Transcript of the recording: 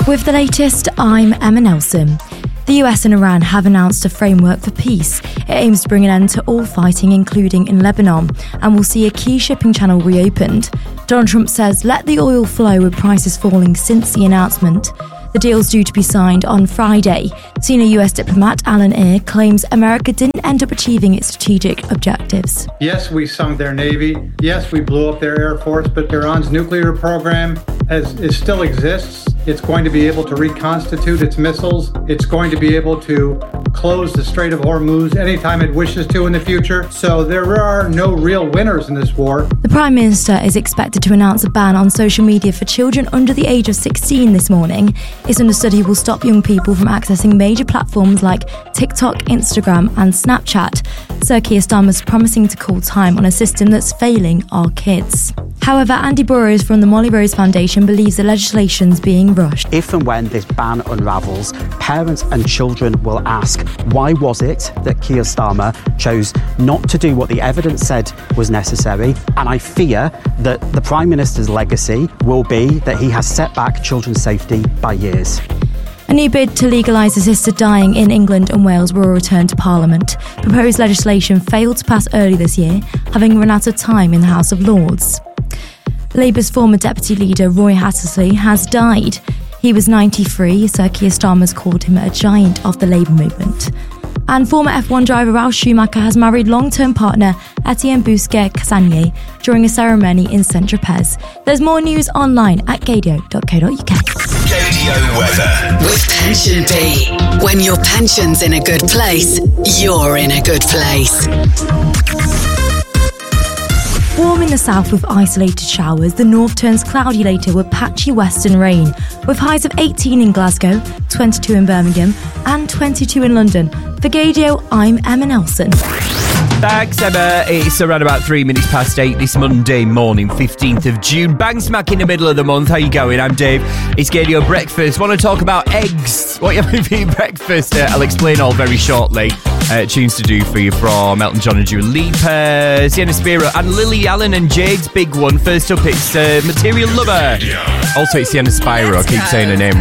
With the latest, I'm Emma Nelson. The US and Iran have announced a framework for peace. It aims to bring an end to all fighting, including in Lebanon, and will see a key shipping channel reopened. Donald Trump says, let the oil flow, with prices falling since the announcement. The deal's due to be signed on Friday. Senior US diplomat Alan Eyre claims America didn't end up achieving its strategic objectives. Yes, we sunk their navy. Yes, we blew up their air force, but Iran's nuclear program still exists. It's going to be able to reconstitute its missiles. It's going to be able to close the Strait of Hormuz anytime it wishes to in the future. So there are no real winners in this war. The Prime Minister is expected to announce a ban on social media for children under the age of 16 this morning. It's understood he will stop young people from accessing major platforms like TikTok, Instagram and Snapchat. Sir Keir Starmer's promising to call time on a system that's failing our kids. However, Andy Burrows from the Molly Rose Foundation believes the legislation's being rushed. If and when this ban unravels, parents and children will ask, why was it that Keir Starmer chose not to do what the evidence said was necessary? And I fear that the Prime Minister's legacy will be that he has set back children's safety by years. A new bid to legalise assisted dying in England and Wales will return to Parliament. Proposed legislation failed to pass early this year, having run out of time in the House of Lords. Labour's former deputy leader Roy Hattersley has died. He was 93. Sir Keir Starmer's called him a giant of the Labour movement. And former F1 driver Ralf Schumacher has married long-term partner Etienne Bousquet-Castagne during a ceremony in Saint-Tropez. There's more news online at gadio.co.uk. Gadio weather with Pension B. When your pension's in a good place, you're in a good place. Warm in the south with isolated showers, the north turns cloudy later with patchy western rain, with highs of 18 in Glasgow, 22 in Birmingham and 22 in London. For Gadio, I'm Emma Nelson. Thanks, Emma. It's around about 3 minutes past 8 this Monday morning, 15th of June. Bang smack in the middle of the month. How you going? I'm Dave. It's Gadio Breakfast. Want to talk about eggs? What you having for your breakfast? I'll explain all very shortly. Tunes to do for you from Elton John and Dua Lipa, Sienna Spiro and Lily Allen and Jade's big one. First up, it's Material Lover. Also, it's Sienna Spiro. I keep saying her name